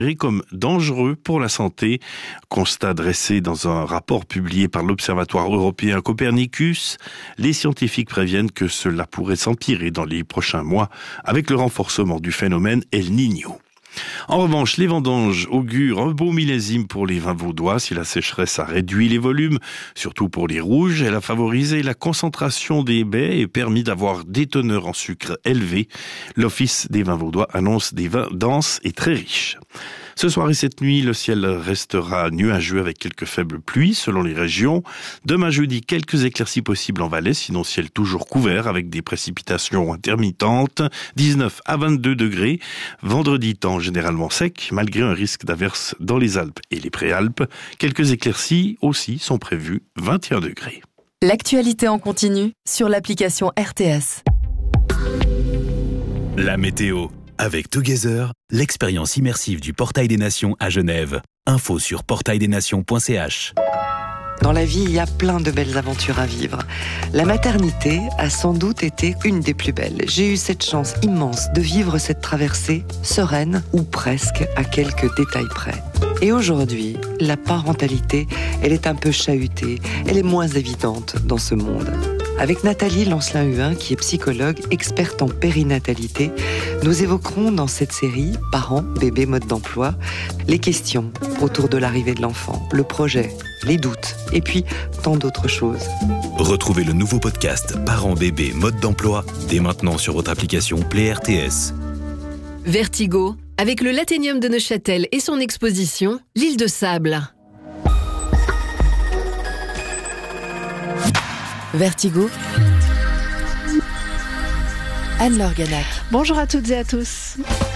comme dangereux pour la santé. Constat dressé dans un rapport publié par l'Observatoire européen Copernicus. Les scientifiques préviennent que cela pourrait s'empirer dans les prochains mois avec le renforcement du phénomène El Niño. En revanche, les vendanges augurent un beau millésime pour les vins vaudois. Si la sécheresse a réduit les volumes, surtout pour les rouges, elle a favorisé la concentration des baies et permis d'avoir des teneurs en sucre élevées. L'Office des vins vaudois annonce des vins denses et très riches. Ce soir et cette nuit, le ciel restera nuageux avec quelques faibles pluies selon les régions. Demain jeudi, quelques éclaircies possibles en Valais, sinon ciel toujours couvert avec des précipitations intermittentes. 19 à 22 degrés. Vendredi, temps généralement sec, malgré un risque d'averse dans les Alpes et les Préalpes. Quelques éclaircies aussi sont prévues, 21 degrés. L'actualité en continu sur l'application RTS. La météo. Avec Together, l'expérience immersive du Portail des Nations à Genève. Info sur portaildesnations.ch. Dans la vie, il y a plein de belles aventures à vivre. La maternité a sans doute été une des plus belles. J'ai eu cette chance immense de vivre cette traversée sereine, ou presque, à quelques détails près. Et aujourd'hui, la parentalité, elle est un peu chahutée, elle est moins évidente dans ce monde. Avec Nathalie Lancelin-Huin, qui est psychologue, experte en périnatalité, nous évoquerons dans cette série « Parents, bébés, mode d'emploi » les questions autour de l'arrivée de l'enfant, le projet, les doutes, et puis tant d'autres choses. Retrouvez le nouveau podcast « Parents, bébés, mode d'emploi » dès maintenant sur votre application Play RTS. Vertigo, avec le Lathénium de Neuchâtel et son exposition « L'île de sable ». Vertigo, Anne-Laure Ganac. Bonjour à toutes et à tous.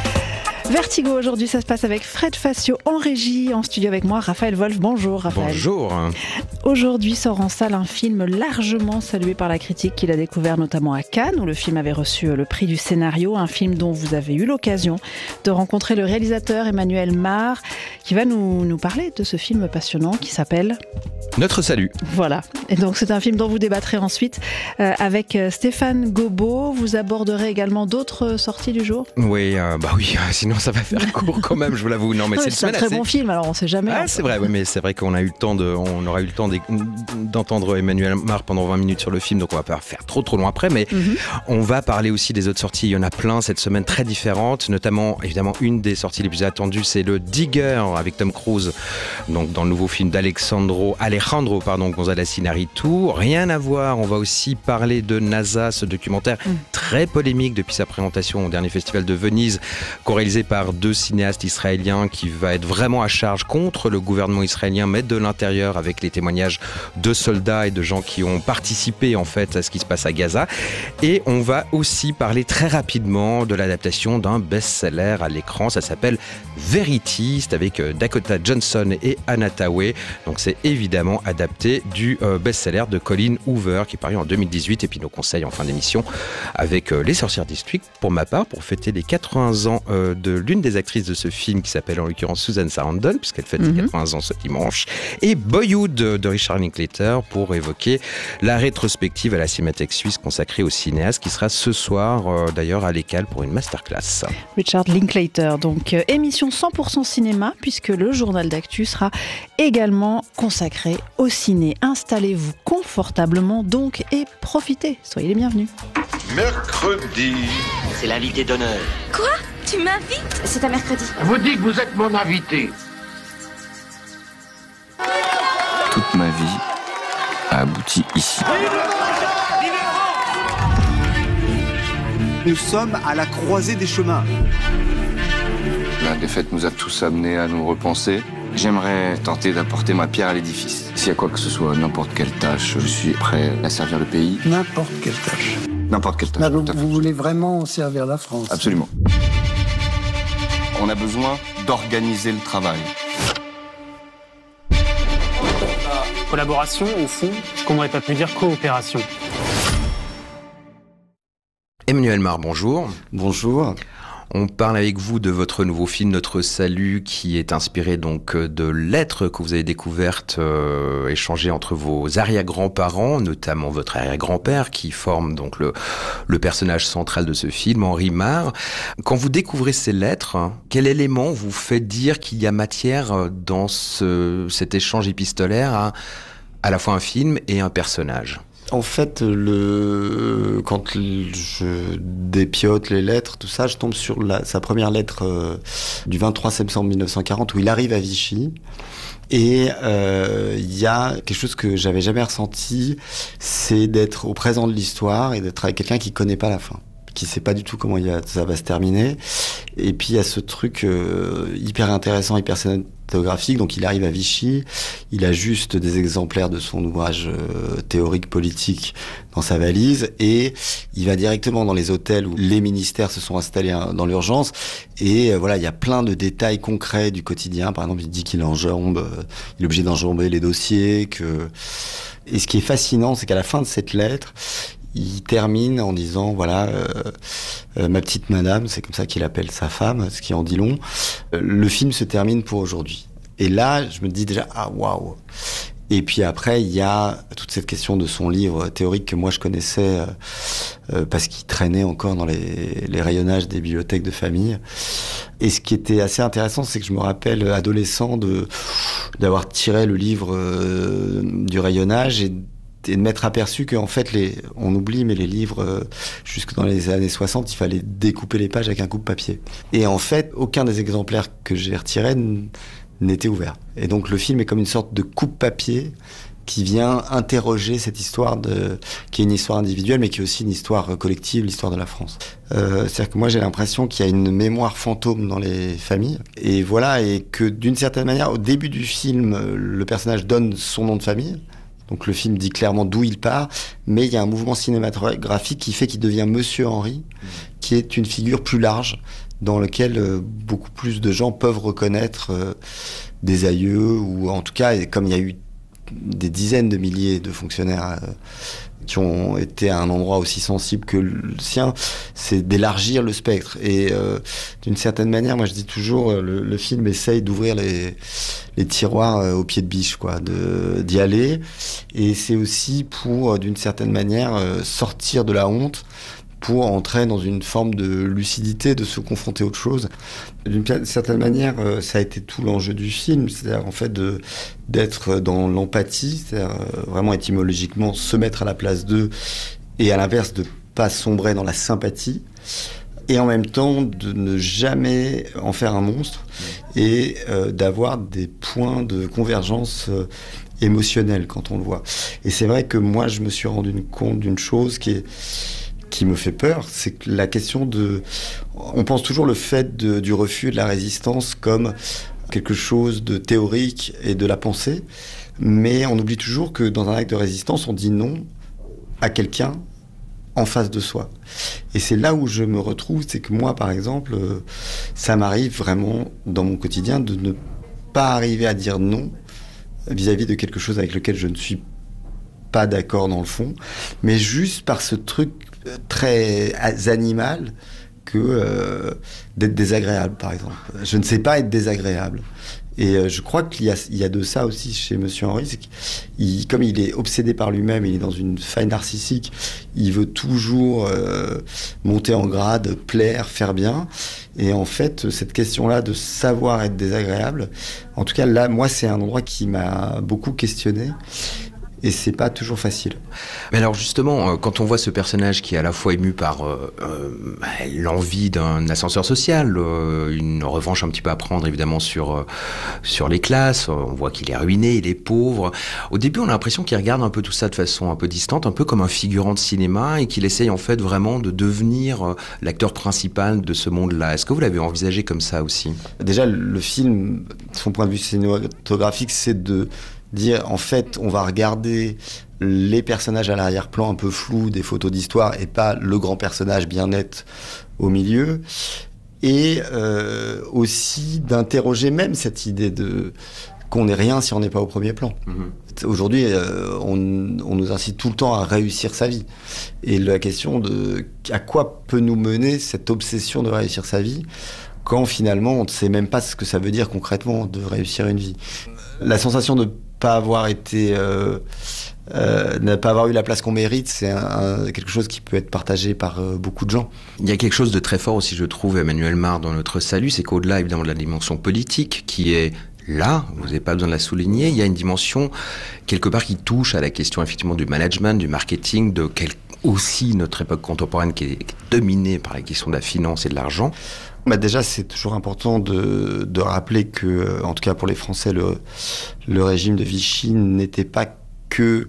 Vertigo, aujourd'hui, ça se passe avec Fred Facio en régie, en studio avec moi, Raphaël Wolf. Bonjour Raphaël. Bonjour. Aujourd'hui sort en salle un film largement salué par la critique qu'il a découvert notamment à Cannes, où le film avait reçu le prix du scénario, un film dont vous avez eu l'occasion de rencontrer le réalisateur Emmanuel Mar, qui va nous parler de ce film passionnant qui s'appelle... Notre salut. Voilà. Et donc c'est un film dont vous débattrez ensuite avec Stéphane Gobot. Vous aborderez également d'autres sorties du jour. Oui, sinon ça va faire court quand même, je vous l'avoue. Non, mais c'est un très bon film, alors on sait jamais. Ah, c'est vrai, oui, mais c'est vrai qu'on a eu le temps aura eu le temps d'entendre Emmanuel Mar pendant 20 minutes sur le film, donc on va pas faire trop loin après, mais on va parler aussi des autres sorties. Il y en a plein cette semaine très différentes, notamment évidemment une des sorties les plus attendues, c'est le Digger avec Tom Cruise, donc dans le nouveau film d'Alejandro González Iñárritu. Rien à voir, on va aussi parler de NASA, ce documentaire très polémique depuis sa présentation au dernier festival de Venise, co-réalisé par 2 cinéastes israéliens, qui va être vraiment à charge contre le gouvernement israélien, mais de l'intérieur, avec les témoignages de soldats et de gens qui ont participé en fait à ce qui se passe à Gaza. Et on va aussi parler très rapidement de l'adaptation d'un best-seller à l'écran, ça s'appelle Verity, c'est avec Dakota Johnson et Anna Thaoué. Donc c'est évidemment adapté du best-seller de Colleen Hoover qui est paru en 2018, et puis nos conseils en fin d'émission avec Les Sorcières District, pour ma part, pour fêter les 80 ans de l'une des actrices de ce film qui s'appelle en l'occurrence Susan Sarandon, puisqu'elle fête ses 80 ans ce dimanche, et Boyhood de Richard Linklater pour évoquer la rétrospective à la Cinémathèque suisse consacrée au cinéaste qui sera ce soir d'ailleurs à l'École pour une masterclass. Richard Linklater, donc émission 100% cinéma, puisque le journal d'actu sera également consacré au ciné. Installez-vous confortablement donc et profitez. Soyez les bienvenus. Mercredi. C'est l'invité d'honneur. Quoi ? Tu m'invites ? C'est un mercredi. Je vous dis que vous êtes mon invité. Toute ma vie a abouti ici. Nous sommes à la croisée des chemins. La défaite nous a tous amenés à nous repenser. J'aimerais tenter d'apporter ma pierre à l'édifice. S'il y a quoi que ce soit, n'importe quelle tâche, je suis prêt à servir le pays. N'importe quelle tâche. N'importe quelle tâche. Vous voulez vraiment servir la France ? Absolument. On a besoin d'organiser le travail. Collaboration, au fond, ce qu'on n'aurait pas pu dire coopération. Emmanuel Mar, bonjour. Bonjour. On parle avec vous de votre nouveau film Notre Salut, qui est inspiré donc de lettres que vous avez découvertes, échangées entre vos arrière-grands-parents, notamment votre arrière-grand-père, qui forme donc le personnage central de ce film, Henri Marre. Quand vous découvrez ces lettres, quel élément vous fait dire qu'il y a matière dans cet échange épistolaire à la fois un film et un personnage? En fait, quand je dépiote les lettres, tout ça, je tombe sur sa première lettre du 23 septembre 1940 où il arrive à Vichy. Et il y a quelque chose que j'avais jamais ressenti, c'est d'être au présent de l'histoire et d'être avec quelqu'un qui connaît pas la fin, qui sait pas du tout comment ça va se terminer. Et puis il y a ce truc hyper intéressant, hyper cinématographique. Donc il arrive à Vichy, il a juste des exemplaires de son ouvrage théorique politique dans sa valise et il va directement dans les hôtels où les ministères se sont installés dans l'urgence. Et voilà, il y a plein de détails concrets du quotidien. Par exemple, il dit qu'il enjambe, il est obligé d'enjamber les dossiers. Et ce qui est fascinant, c'est qu'à la fin de cette lettre, il termine en disant, voilà, ma petite madame, c'est comme ça qu'il appelle sa femme, ce qui en dit long, le film se termine pour aujourd'hui. Et là, je me dis déjà, ah waouh. Et puis après, il y a toute cette question de son livre théorique que moi je connaissais parce qu'il traînait encore dans les rayonnages des bibliothèques de famille. Et ce qui était assez intéressant, c'est que je me rappelle, adolescent, d'avoir tiré le livre du rayonnage et de m'être aperçu qu'en fait, on oublie, mais les livres, jusque dans les années 60, il fallait découper les pages avec un coupe-papier. Et en fait, aucun des exemplaires que j'ai retirés n'était ouvert. Et donc le film est comme une sorte de coupe-papier qui vient interroger cette histoire qui est une histoire individuelle, mais qui est aussi une histoire collective, l'histoire de la France. C'est-à-dire que moi, j'ai l'impression qu'il y a une mémoire fantôme dans les familles. Et voilà, et que d'une certaine manière, au début du film, le personnage donne son nom de famille. Donc le film dit clairement d'où il part, mais il y a un mouvement cinématographique qui fait qu'il devient Monsieur Henri, qui est une figure plus large, dans lequel beaucoup plus de gens peuvent reconnaître des aïeux, ou en tout cas, comme il y a eu des dizaines de milliers de fonctionnaires qui ont été à un endroit aussi sensible que le sien, c'est d'élargir le spectre. Et d'une certaine manière, moi je dis toujours, le film essaye d'ouvrir les tiroirs au pied de biche, quoi, d'y aller. Et c'est aussi pour, d'une certaine manière, sortir de la honte, pour entrer dans une forme de lucidité, de se confronter à autre chose. D'une certaine manière, ça a été tout l'enjeu du film, c'est-à-dire en fait d'être dans l'empathie, c'est-à-dire vraiment étymologiquement se mettre à la place d'eux, et à l'inverse de pas sombrer dans la sympathie, et en même temps de ne jamais en faire un monstre, et d'avoir des points de convergence émotionnelle quand on le voit. Et c'est vrai que moi je me suis rendu compte d'une chose qui me fait peur, c'est que la question on pense toujours le fait du refus et de la résistance comme quelque chose de théorique et de la pensée, mais on oublie toujours que dans un acte de résistance, on dit non à quelqu'un en face de soi. Et c'est là où je me retrouve, c'est que moi, par exemple, ça m'arrive vraiment dans mon quotidien de ne pas arriver à dire non vis-à-vis de quelque chose avec lequel je ne suis pas d'accord dans le fond, mais juste par ce truc très animal que d'être désagréable, par exemple. Je ne sais pas être désagréable. Et je crois qu'il y a de ça aussi chez Monsieur Henri, c'est comme il est obsédé par lui-même, il est dans une faille narcissique, il veut toujours monter en grade, plaire, faire bien. Et en fait, cette question-là de savoir être désagréable, en tout cas là, moi, c'est un endroit qui m'a beaucoup questionné. Et c'est pas toujours facile. Mais alors justement, quand on voit ce personnage qui est à la fois ému par l'envie d'un ascenseur social, une revanche un petit peu à prendre évidemment sur les classes, on voit qu'il est ruiné, il est pauvre. Au début, on a l'impression qu'il regarde un peu tout ça de façon un peu distante, un peu comme un figurant de cinéma, et qu'il essaye en fait vraiment de devenir l'acteur principal de ce monde-là. Est-ce que vous l'avez envisagé comme ça aussi ? Déjà, le film, de son point de vue cinématographique, c'est de dire, en fait, on va regarder les personnages à l'arrière-plan un peu flous des photos d'histoire et pas le grand personnage bien net au milieu. Et aussi d'interroger même cette idée qu'on n'est rien si on n'est pas au premier plan. Aujourd'hui, on nous incite tout le temps à réussir sa vie. Et la question de à quoi peut nous mener cette obsession de réussir sa vie quand finalement on ne sait même pas ce que ça veut dire concrètement de réussir une vie. La sensation de ne pas avoir été... ne pas avoir eu la place qu'on mérite, c'est quelque chose qui peut être partagé par beaucoup de gens. Il y a quelque chose de très fort aussi, je trouve, Emmanuel Mar, dans notre salut, c'est qu'au-delà évidemment de la dimension politique, qui est là, vous n'avez pas besoin de la souligner, il y a une dimension quelque part qui touche à la question effectivement du management, du marketing, aussi notre époque contemporaine qui est dominée par la question de la finance et de l'argent. Déjà, c'est toujours important de rappeler que, en tout cas pour les Français, le régime de Vichy n'a pas que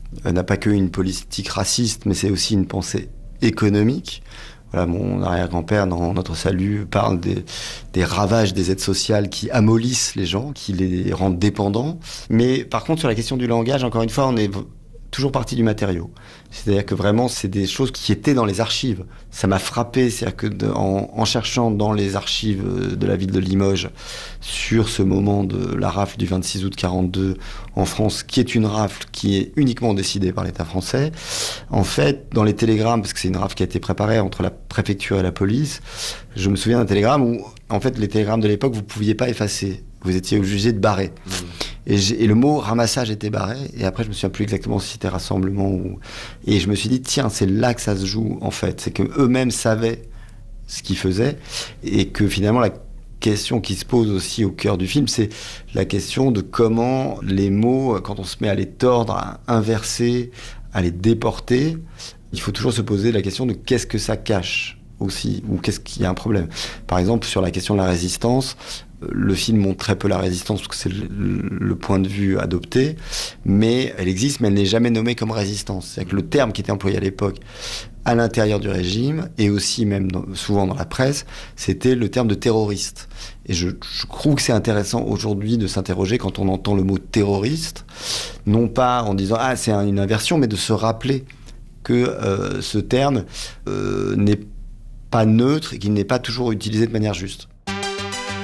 une politique raciste, mais c'est aussi une pensée économique. Voilà, mon arrière-grand-père, dans Notre Salut, parle des ravages des aides sociales qui amollissent les gens, qui les rendent dépendants. Mais par contre, sur la question du langage, encore une fois, on est toujours parti du matériau. C'est-à-dire que vraiment, c'est des choses qui étaient dans les archives. Ça m'a frappé, c'est-à-dire que en cherchant dans les archives de la ville de Limoges sur ce moment de la rafle du 26 août 42 en France, qui est une rafle qui est uniquement décidée par l'État français, en fait, dans les télégrammes, parce que c'est une rafle qui a été préparée entre la préfecture et la police, je me souviens d'un télégramme où, en fait, les télégrammes de l'époque, vous ne pouviez pas effacer. Vous étiez obligé de barrer. Et le mot ramassage était barré. Et après, je me souviens plus exactement si c'était rassemblement ou... Et je me suis dit, tiens, c'est là que ça se joue, en fait. C'est qu'eux-mêmes savaient ce qu'ils faisaient. Et que finalement, la question qui se pose aussi au cœur du film, c'est la question de comment les mots, quand on se met à les tordre, à inverser, à les déporter, il faut toujours se poser la question de qu'est-ce que ça cache aussi, ou qu'est-ce qu'il y a un problème. Par exemple, sur la question de la résistance, le film montre très peu la résistance parce que c'est le point de vue adopté, mais elle existe, mais elle n'est jamais nommée comme résistance. C'est-à-dire que le terme qui était employé à l'époque à l'intérieur du régime, et aussi même souvent dans la presse, c'était le terme de terroriste. Et je trouve que c'est intéressant aujourd'hui de s'interroger quand on entend le mot terroriste, non pas en disant « Ah, c'est une inversion », mais de se rappeler que ce terme n'est pas neutre et qu'il n'est pas toujours utilisé de manière juste.